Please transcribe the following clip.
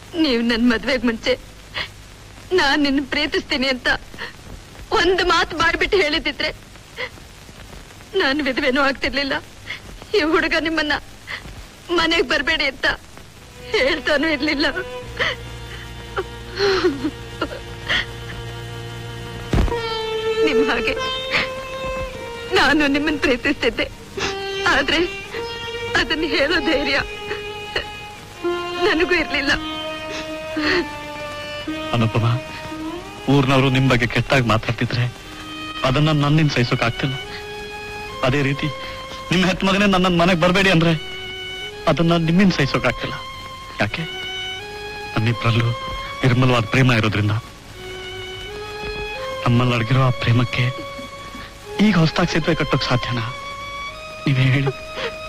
ನೀವು ನನ್ನ ಮದ್ವೆಗ್ ಮುಂಚೆ ನಾನ್ ನಿನ್ನ ಪ್ರೀತಿಸ್ತೀನಿ ಅಂತ ಒಂದು ಮಾತು ಬಾಯ್ಬಿಟ್ಟು ಹೇಳಿದಿದ್ರೆ ನಾನು ವಿಧವೆನೂ ಆಗ್ತಿರ್ಲಿಲ್ಲ. ಈ ಹುಡುಗ ನಿಮ್ಮನ್ನ ಮನೆಗ್ ಬರ್ಬೇಡಿ ಅಂತ ಹೇಳ್ತಾನೂ ಇರ್ಲಿಲ್ಲ. ನಿಮ್ ಹಾಗೆ ನಾನು ನಿಮ್ಮನ್ನ ಪ್ರೀತಿಸ್ತಿದ್ದೆ. ಆದ್ರೆ ಅದನ್ನ ಹೇಳೋ ಧೈರ್ಯ ನನಗೂ ಇರ್ಲಿಲ್ಲ. ಅನುಪಮ, ಊರ್ನವರು ನಿಮ್ ಬಗ್ಗೆ ಕೆಟ್ಟಾಗಿ ಮಾತಾಡ್ತಿದ್ರೆ ಅದನ್ನ ನನ್ನಿಂದ ಸಹಿಸೋಕ್ ಆಗ್ತಿಲ್ಲ. ಅದೇ ರೀತಿ ನಿಮ್ ಹೆತ್ತ ಮಗನೇ ನನ್ನ ಮನೆಗ್ ಬರ್ಬೇಡಿ ಅಂದ್ರೆ ಅದನ್ನ ನಿಮ್ಮಿಂದ ಸಹಿಸೋಕ್ ಆಗ್ತಿಲ್ಲ. ಯಾಕೆ? ನಮ್ಮಿಬ್ರಲ್ಲೂ ನಿರ್ಮಲವಾದ ಪ್ರೇಮ ಇರೋದ್ರಿಂದ. ನಮ್ಮಲ್ಲಿ ಅಡಗಿರೋ ಆ ಪ್ರೇಮಕ್ಕೆ ಈಗ ಹೊಸದಾಗಿ ಸೇತುವೆ ಕಟ್ಟೋಕ್ ಸಾಧ್ಯನಾ? ನೀವೇ ಹೇಳಿ.